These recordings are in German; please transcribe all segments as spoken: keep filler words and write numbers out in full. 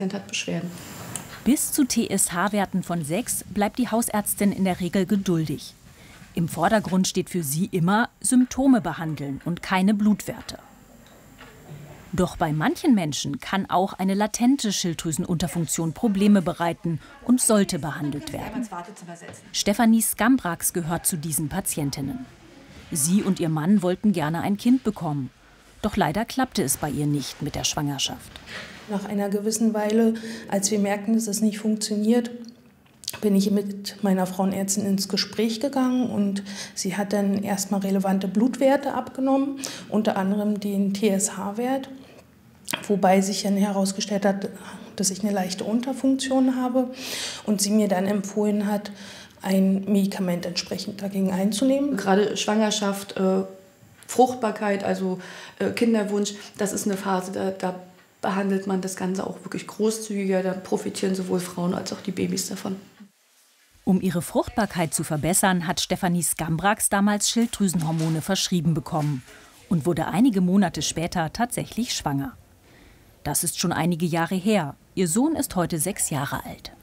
Hat Beschwerden. Bis zu T S H-Werten von sechs bleibt die Hausärztin in der Regel geduldig. Im Vordergrund steht für sie immer Symptome behandeln und keine Blutwerte. Doch bei manchen Menschen kann auch eine latente Schilddrüsenunterfunktion Probleme bereiten und sollte behandelt werden. Stefanie Skambrax gehört zu diesen Patientinnen. Sie und ihr Mann wollten gerne ein Kind bekommen. Doch leider klappte es bei ihr nicht mit der Schwangerschaft. Nach einer gewissen Weile, als wir merkten, dass es nicht funktioniert, bin ich mit meiner Frauenärztin ins Gespräch gegangen und sie hat dann erstmal relevante Blutwerte abgenommen, unter anderem den T S H-Wert, wobei sich dann herausgestellt hat, dass ich eine leichte Unterfunktion habe und sie mir dann empfohlen hat, ein Medikament entsprechend dagegen einzunehmen. Gerade Schwangerschaft, äh, Fruchtbarkeit, also äh, Kinderwunsch, das ist eine Phase, da, da behandelt man das Ganze auch wirklich großzügiger. Da profitieren sowohl Frauen als auch die Babys davon. Um ihre Fruchtbarkeit zu verbessern, hat Stefanie Skambrax damals Schilddrüsenhormone verschrieben bekommen und wurde einige Monate später tatsächlich schwanger. Das ist schon einige Jahre her. Ihr Sohn ist heute sechs Jahre alt.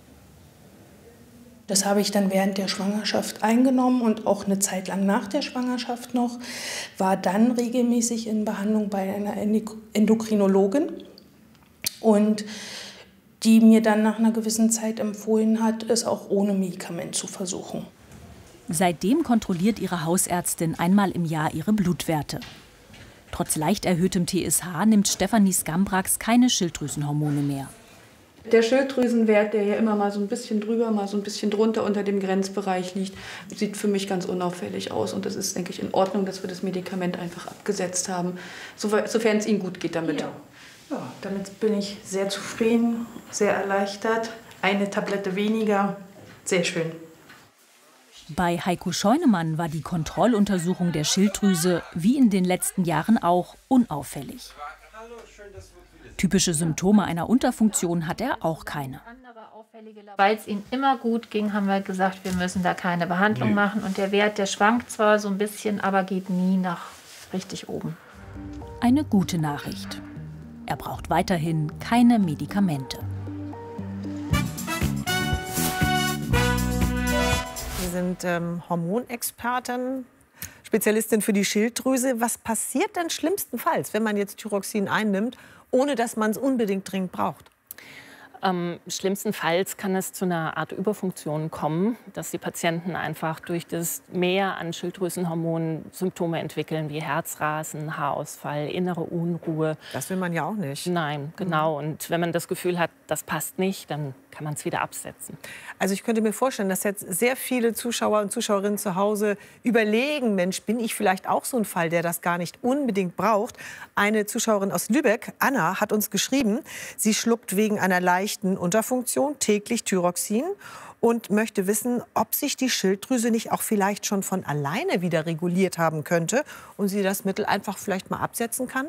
Das habe ich dann während der Schwangerschaft eingenommen und auch eine Zeit lang nach der Schwangerschaft noch. War dann regelmäßig in Behandlung bei einer Endokrinologin und die mir dann nach einer gewissen Zeit empfohlen hat, es auch ohne Medikament zu versuchen. Seitdem kontrolliert ihre Hausärztin einmal im Jahr ihre Blutwerte. Trotz leicht erhöhtem T S H nimmt Stefanie Skambrax keine Schilddrüsenhormone mehr. Der Schilddrüsenwert, der ja immer mal so ein bisschen drüber, mal so ein bisschen drunter unter dem Grenzbereich liegt, sieht für mich ganz unauffällig aus. Und das ist, denke ich, in Ordnung, dass wir das Medikament einfach abgesetzt haben, sofern es Ihnen gut geht damit. Ja. Ja, damit bin ich sehr zufrieden, sehr erleichtert. Eine Tablette weniger, sehr schön. Bei Heiko Scheunemann war die Kontrolluntersuchung der Schilddrüse wie in den letzten Jahren auch unauffällig. Typische Symptome einer Unterfunktion hat er auch keine. Weil es ihm immer gut ging, haben wir gesagt, wir müssen da keine Behandlung machen. Und der Wert, der schwankt zwar so ein bisschen, aber geht nie nach richtig oben. Eine gute Nachricht. Er braucht weiterhin keine Medikamente. Sie sind ähm, Hormonexpertin, Spezialistin für die Schilddrüse. Was passiert denn schlimmstenfalls, wenn man jetzt Thyroxin einnimmt, ohne dass man es unbedingt dringend braucht? Ähm, schlimmstenfalls kann es zu einer Art Überfunktion kommen, dass die Patienten einfach durch das Mehr an Schilddrüsenhormonen Symptome entwickeln, wie Herzrasen, Haarausfall, innere Unruhe. Das will man ja auch nicht. Nein, genau. Und wenn man das Gefühl hat, das passt nicht, dann kann man es wieder absetzen. Also ich könnte mir vorstellen, dass jetzt sehr viele Zuschauer und Zuschauerinnen zu Hause überlegen, Mensch, bin ich vielleicht auch so ein Fall, der das gar nicht unbedingt braucht? Eine Zuschauerin aus Lübeck, Anna, hat uns geschrieben, sie schluckt wegen einer leichten Unterfunktion täglich Thyroxin und möchte wissen, ob sich die Schilddrüse nicht auch vielleicht schon von alleine wieder reguliert haben könnte und sie das Mittel einfach vielleicht mal absetzen kann?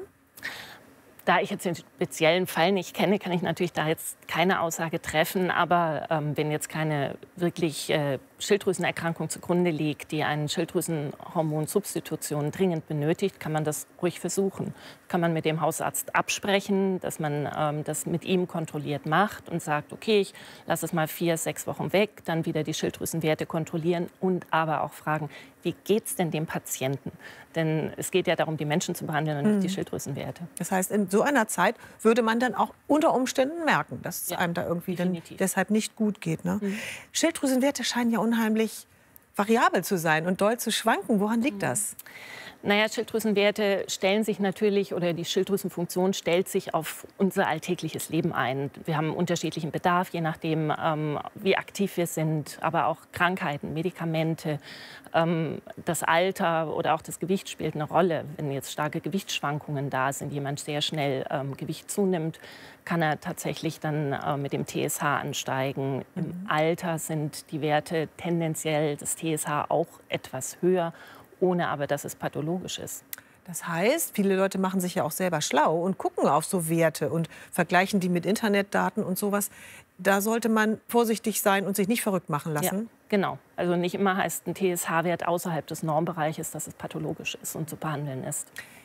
Da ich jetzt den speziellen Fall nicht kenne, kann ich natürlich da jetzt keine Aussage treffen. Aber ähm, wenn jetzt keine wirklich äh, Schilddrüsenerkrankung zugrunde liegt, die eine Schilddrüsenhormonsubstitution dringend benötigt, kann man das ruhig versuchen. Kann man mit dem Hausarzt absprechen, dass man ähm, das mit ihm kontrolliert macht und sagt, okay, ich lasse es mal vier, sechs Wochen weg, dann wieder die Schilddrüsenwerte kontrollieren und aber auch fragen, wie geht es denn dem Patienten? Denn es geht ja darum, die Menschen zu behandeln und nicht mhm. die Schilddrüsenwerte. Das heißt, in so einer Zeit würde man dann auch unter Umständen merken, dass es ja, einem da irgendwie dann deshalb nicht gut geht. Ne? Mhm. Schilddrüsenwerte scheinen ja unheimlich variabel zu sein und doll zu schwanken. Woran liegt das? Naja, Schilddrüsenwerte stellen sich natürlich, oder die Schilddrüsenfunktion stellt sich auf unser alltägliches Leben ein. Wir haben unterschiedlichen Bedarf, je nachdem, ähm, wie aktiv wir sind, aber auch Krankheiten, Medikamente, ähm, das Alter oder auch das Gewicht spielt eine Rolle. Wenn jetzt starke Gewichtsschwankungen da sind, jemand sehr schnell ähm, Gewicht zunimmt, kann er tatsächlich dann äh, mit dem T S H ansteigen. Mhm. Im Alter sind die Werte tendenziell, das T S H auch etwas höher, ohne aber, dass es pathologisch ist. Das heißt, viele Leute machen sich ja auch selber schlau und gucken auf so Werte und vergleichen die mit Internetdaten und sowas. Da sollte man vorsichtig sein und sich nicht verrückt machen lassen. Ja, genau. Also nicht immer heißt ein T S H-Wert außerhalb des Normbereiches, dass es pathologisch ist und zu behandeln ist.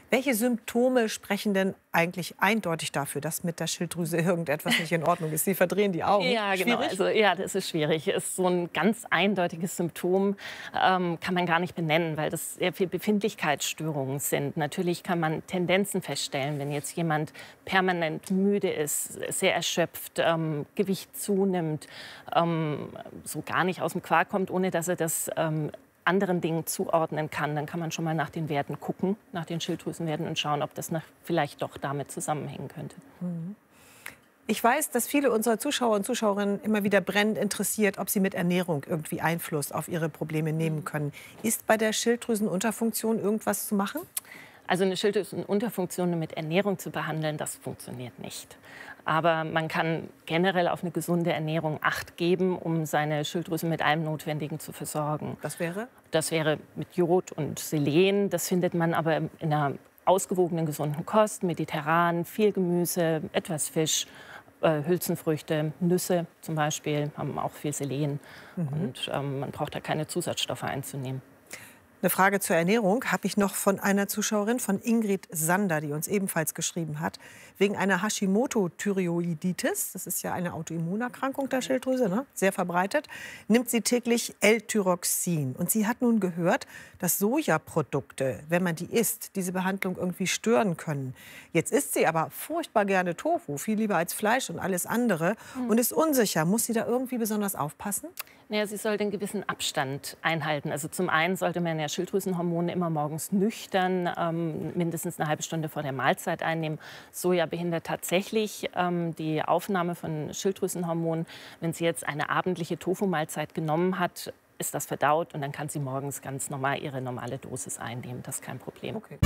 Welche Symptome sprechen denn eigentlich eindeutig dafür, dass mit der Schilddrüse irgendetwas nicht in Ordnung ist? Sie verdrehen die Augen. Ja, genau. Schwierig? Also, ja, das ist schwierig. Ist so ein ganz eindeutiges Symptom, ähm, kann man gar nicht benennen, weil das sehr viel Befindlichkeitsstörungen sind. Natürlich kann man Tendenzen feststellen, wenn jetzt jemand permanent müde ist, sehr erschöpft, ähm, Gewicht zunimmt, ähm, so gar nicht aus dem Quark kommt, ohne dass er das ähm, anderen Dingen zuordnen kann, dann kann man schon mal nach den Werten gucken, nach den Schilddrüsenwerten und schauen, ob das nach, vielleicht doch damit zusammenhängen könnte. Ich weiß, dass viele unserer Zuschauer und Zuschauerinnen immer wieder brennend interessiert, ob sie mit Ernährung irgendwie Einfluss auf ihre Probleme nehmen können. Ist bei der Schilddrüsenunterfunktion irgendwas zu machen? Also eine Schilddrüsenunterfunktion mit Ernährung zu behandeln, das funktioniert nicht. Aber man kann generell auf eine gesunde Ernährung Acht geben, um seine Schilddrüse mit allem Notwendigen zu versorgen. Das wäre? Das wäre mit Jod und Selen. Das findet man aber in einer ausgewogenen, gesunden Kost, mediterran, viel Gemüse, etwas Fisch, äh, Hülsenfrüchte, Nüsse zum Beispiel, haben auch viel Selen. Mhm. Und ähm, man braucht da keine Zusatzstoffe einzunehmen. Eine Frage zur Ernährung habe ich noch von einer Zuschauerin, von Ingrid Sander, die uns ebenfalls geschrieben hat. Wegen einer Hashimoto-Thyreoiditis, das ist ja eine Autoimmunerkrankung der Schilddrüse, ne? Sehr verbreitet, nimmt sie täglich L-Tyroxin. Und sie hat nun gehört, dass Sojaprodukte, wenn man die isst, diese Behandlung irgendwie stören können. Jetzt isst sie aber furchtbar gerne Tofu, viel lieber als Fleisch und alles andere, mhm. und ist unsicher. Muss sie da irgendwie besonders aufpassen? Naja, sie sollte einen gewissen Abstand einhalten. Also zum einen sollte man ja Schilddrüsenhormone immer morgens nüchtern, ähm, mindestens eine halbe Stunde vor der Mahlzeit einnehmen. Soja behindert tatsächlich ähm, die Aufnahme von Schilddrüsenhormonen. Wenn sie jetzt eine abendliche Tofu-Mahlzeit genommen hat, ist das verdaut und dann kann sie morgens ganz normal ihre normale Dosis einnehmen. Das ist kein Problem. Okay.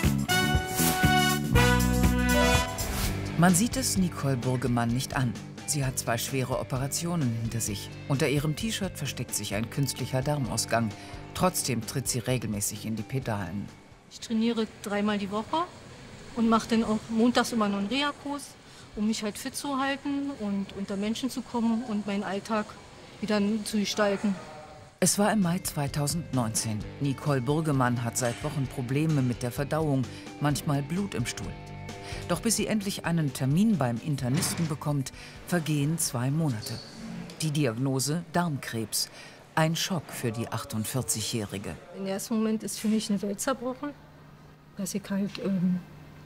Man sieht es Nicole Burgemann nicht an. Sie hat zwei schwere Operationen hinter sich. Unter ihrem T-Shirt versteckt sich ein künstlicher Darmausgang. Trotzdem tritt sie regelmäßig in die Pedalen. Ich trainiere dreimal die Woche und mache dann auch montags immer noch einen Reha-Kurs, um mich halt fit zu halten und unter Menschen zu kommen und meinen Alltag wieder zu gestalten. Es war im Mai zweitausendneunzehn. Nicole Burgemann hat seit Wochen Probleme mit der Verdauung, manchmal Blut im Stuhl. Doch bis sie endlich einen Termin beim Internisten bekommt, vergehen zwei Monate. Die Diagnose Darmkrebs. Ein Schock für die achtundvierzigjährige. Im ersten Moment ist für mich eine Welt zerbrochen, dass ich halt ähm,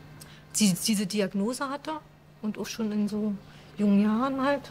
die, diese Diagnose hatte und auch schon in so jungen Jahren halt.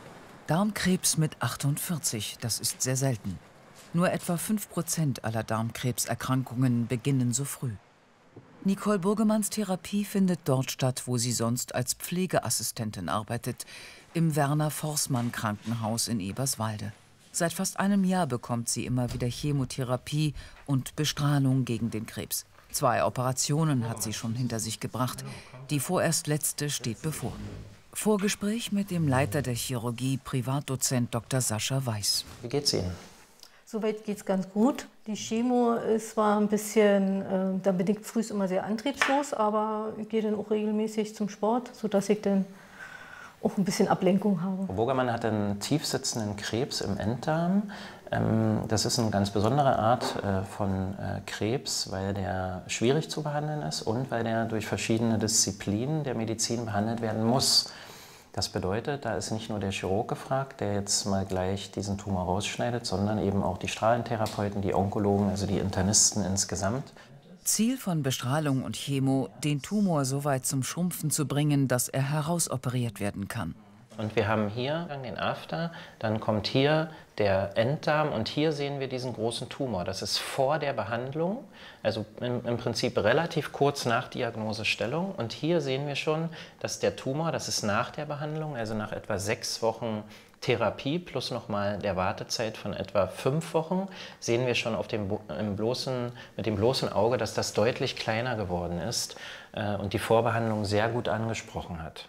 Darmkrebs mit achtundvierzig, das ist sehr selten. Nur etwa fünf Prozent aller Darmkrebserkrankungen beginnen so früh. Nicole Burgemanns Therapie findet dort statt, wo sie sonst als Pflegeassistentin arbeitet, im Werner-Forßmann-Krankenhaus in Eberswalde. Seit fast einem Jahr bekommt sie immer wieder Chemotherapie und Bestrahlung gegen den Krebs. Zwei Operationen hat sie schon hinter sich gebracht. Die vorerst letzte steht bevor. Vorgespräch mit dem Leiter der Chirurgie, Privatdozent Doktor Sascha Weiß. Wie geht's Ihnen? Soweit geht es ganz gut. Die Chemo ist zwar ein bisschen, äh, da bin ich früh immer sehr antriebslos, aber ich gehe dann auch regelmäßig zum Sport, sodass ich dann auch ein bisschen Ablenkung habe. Frau Burgemann hat einen tiefsitzenden Krebs im Enddarm. Ähm, das ist eine ganz besondere Art äh, von äh, Krebs, weil der schwierig zu behandeln ist und weil der durch verschiedene Disziplinen der Medizin behandelt werden muss. Das bedeutet, da ist nicht nur der Chirurg gefragt, der jetzt mal gleich diesen Tumor rausschneidet, sondern eben auch die Strahlentherapeuten, die Onkologen, also die Internisten insgesamt. Ziel von Bestrahlung und Chemo, den Tumor so weit zum Schrumpfen zu bringen, dass er herausoperiert werden kann. Und wir haben hier den After, dann kommt hier der Enddarm und hier sehen wir diesen großen Tumor. Das ist vor der Behandlung, also im, im Prinzip relativ kurz nach Diagnosestellung. Und hier sehen wir schon, dass der Tumor, das ist nach der Behandlung, also nach etwa sechs Wochen Therapie plus nochmal der Wartezeit von etwa fünf Wochen, sehen wir schon auf dem, im bloßen, mit dem bloßen Auge, dass das deutlich kleiner geworden ist äh, und die Vorbehandlung sehr gut angesprochen hat.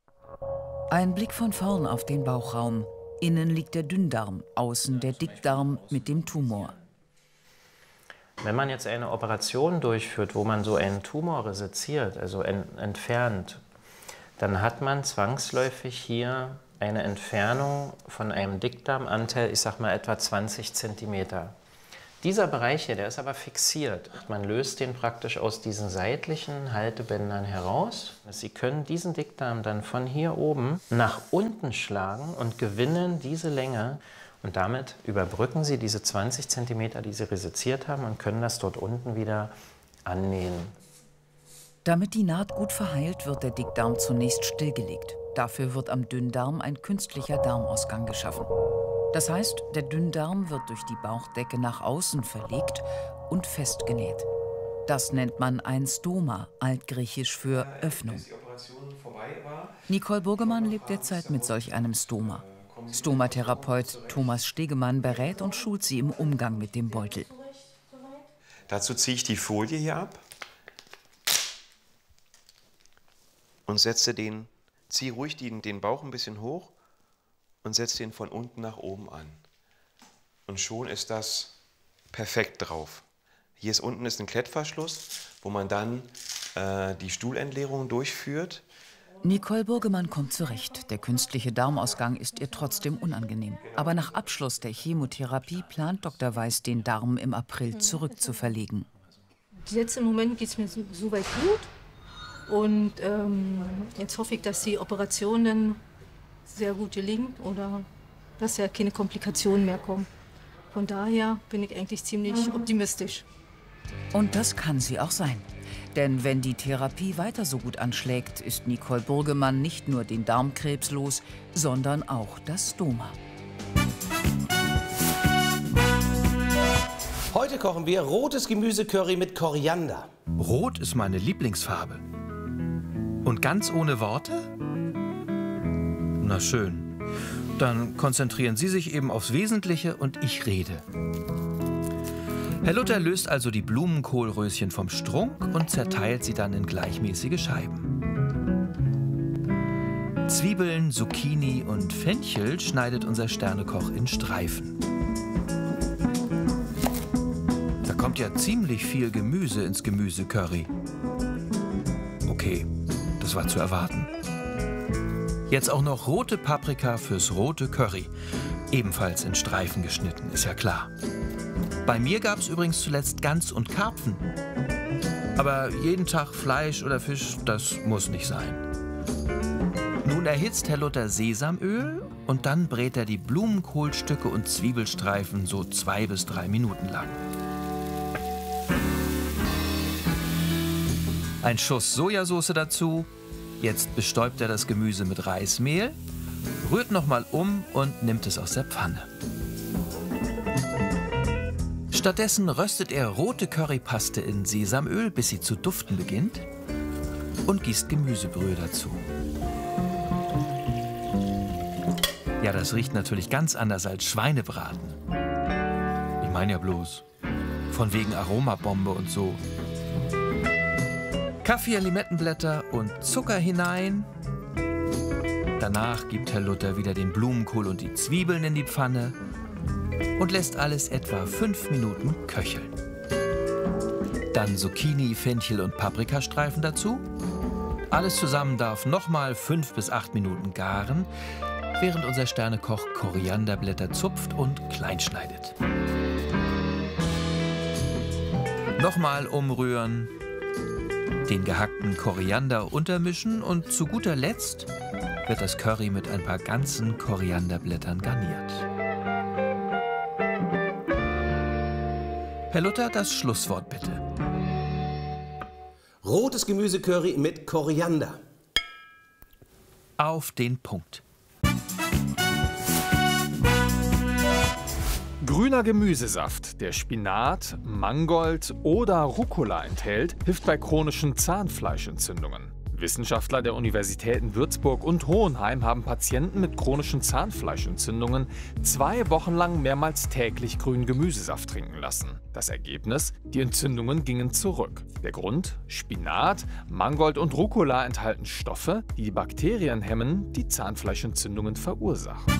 Ein Blick von vorn auf den Bauchraum. Innen liegt der Dünndarm, außen der Dickdarm mit dem Tumor. Wenn man jetzt eine Operation durchführt, wo man so einen Tumor reseziert, also en entfernt, dann hat man zwangsläufig hier eine Entfernung von einem Dickdarmanteil, ich sag mal etwa zwanzig Zentimeter. Dieser Bereich hier, der ist aber fixiert. Man löst den praktisch aus diesen seitlichen Haltebändern heraus. Sie können diesen Dickdarm dann von hier oben nach unten schlagen und gewinnen diese Länge. Und damit überbrücken Sie diese zwanzig Zentimeter, die Sie resiziert haben, und können das dort unten wieder annähen. Damit die Naht gut verheilt, wird der Dickdarm zunächst stillgelegt. Dafür wird am Dünndarm ein künstlicher Darmausgang geschaffen. Das heißt, der Dünndarm wird durch die Bauchdecke nach außen verlegt und festgenäht. Das nennt man ein Stoma, altgriechisch für Öffnung. Nicole Burgemann lebt derzeit mit solch einem Stoma. Stomatherapeut Thomas Stegemann berät und schult sie im Umgang mit dem Beutel. Dazu ziehe ich die Folie hier ab und setze den, ziehe ruhig den, den Bauch ein bisschen hoch und setze den von unten nach oben an. Und schon ist das perfekt drauf. Hier ist unten ist ein Klettverschluss, wo man dann äh, die Stuhlentleerung durchführt. Nicole Burgemann kommt zurecht. Der künstliche Darmausgang ist ihr trotzdem unangenehm. Aber nach Abschluss der Chemotherapie plant Doktor Weiß, den Darm im April zurückzuverlegen. Jetzt im Moment geht es mir so, so weit gut. Und ähm, jetzt hoffe ich, dass die Operation dann sehr gut gelingt oder dass ja keine Komplikationen mehr kommen. Von daher bin ich eigentlich ziemlich optimistisch. Und das kann sie auch sein. Denn wenn die Therapie weiter so gut anschlägt, ist Nicole Burgemann nicht nur den Darmkrebs los, sondern auch das Stoma. Heute kochen wir rotes Gemüsecurry mit Koriander. Rot ist meine Lieblingsfarbe. Und ganz ohne Worte? Na schön. Dann konzentrieren Sie sich eben aufs Wesentliche und ich rede. Herr Luther löst also die Blumenkohlröschen vom Strunk und zerteilt sie dann in gleichmäßige Scheiben. Zwiebeln, Zucchini und Fenchel schneidet unser Sternekoch in Streifen. Da kommt ja ziemlich viel Gemüse ins Gemüsecurry. Okay, das war zu erwarten. Jetzt auch noch rote Paprika fürs rote Curry. Ebenfalls in Streifen geschnitten, ist ja klar. Bei mir gab es übrigens zuletzt Gans und Karpfen. Aber jeden Tag Fleisch oder Fisch, das muss nicht sein. Nun erhitzt Herr Luther Sesamöl und dann brät er die Blumenkohlstücke und Zwiebelstreifen so zwei bis drei Minuten lang. Ein Schuss Sojasauce dazu. Jetzt bestäubt er das Gemüse mit Reismehl, rührt nochmal um und nimmt es aus der Pfanne. Stattdessen röstet er rote Currypaste in Sesamöl, bis sie zu duften beginnt, und gießt Gemüsebrühe dazu. Ja, das riecht natürlich ganz anders als Schweinebraten. Ich meine ja bloß, von wegen Aromabombe und so. Kaffee, Limettenblätter und Zucker hinein. Danach gibt Herr Luther wieder den Blumenkohl und die Zwiebeln in die Pfanne und lässt alles etwa fünf Minuten köcheln. Dann Zucchini, Fenchel und Paprikastreifen dazu. Alles zusammen darf nochmal fünf bis acht Minuten garen, während unser Sternekoch Korianderblätter zupft und kleinschneidet. Nochmal umrühren, den gehackten Koriander untermischen und zu guter Letzt wird das Curry mit ein paar ganzen Korianderblättern garniert. Herr Luther, das Schlusswort bitte. Rotes Gemüsecurry mit Koriander. Auf den Punkt. Grüner Gemüsesaft, der Spinat, Mangold oder Rucola enthält, hilft bei chronischen Zahnfleischentzündungen. Wissenschaftler der Universitäten Würzburg und Hohenheim haben Patienten mit chronischen Zahnfleischentzündungen zwei Wochen lang mehrmals täglich grünen Gemüsesaft trinken lassen. Das Ergebnis? Die Entzündungen gingen zurück. Der Grund? Spinat, Mangold und Rucola enthalten Stoffe, die die Bakterien hemmen, die Zahnfleischentzündungen verursachen.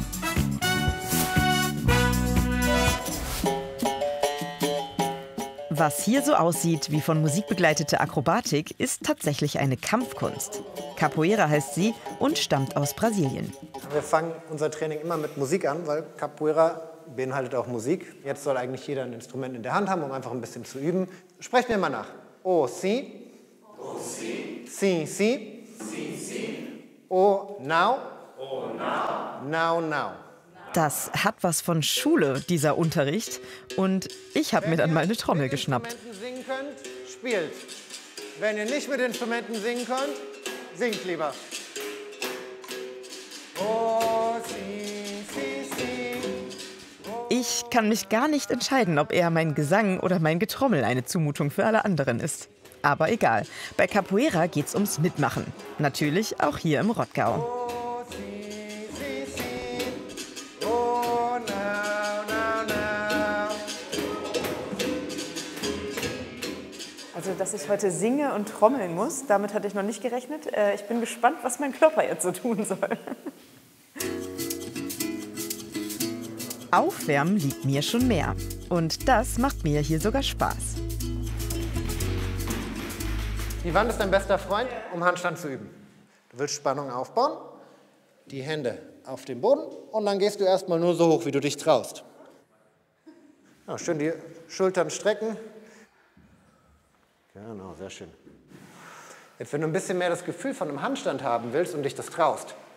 Was hier so aussieht wie von Musik begleitete Akrobatik, ist tatsächlich eine Kampfkunst. Capoeira heißt sie und stammt aus Brasilien. Wir fangen unser Training immer mit Musik an, weil Capoeira beinhaltet auch Musik. Jetzt soll eigentlich jeder ein Instrument in der Hand haben, um einfach ein bisschen zu üben. Sprecht mir mal nach. O, si. O, si. Si, si. Si, si. O, now. O, now. Now, now. Das hat was von Schule, dieser Unterricht. Und ich habe mir dann mal eine Trommel geschnappt. Wenn ihr mit Instrumenten singen könnt, spielt. Wenn ihr nicht mit Instrumenten singen könnt, singt lieber. Oh, si, si, si. Oh. Ich kann mich gar nicht entscheiden, ob eher mein Gesang oder mein Getrommel eine Zumutung für alle anderen ist. Aber egal. Bei Capoeira geht's ums Mitmachen. Natürlich auch hier im Rottgau. Also, dass ich heute singe und trommeln muss, damit hatte ich noch nicht gerechnet. Ich bin gespannt, was mein Körper jetzt so tun soll. Aufwärmen liegt mir schon mehr. Und das macht mir hier sogar Spaß. Die Wand ist dein bester Freund, um Handstand zu üben. Du willst Spannung aufbauen, die Hände auf den Boden und dann gehst du erstmal nur so hoch, wie du dich traust. Ja, schön die Schultern strecken. Genau, sehr schön. Jetzt, wenn du ein bisschen mehr das Gefühl von einem Handstand haben willst und dich das traust,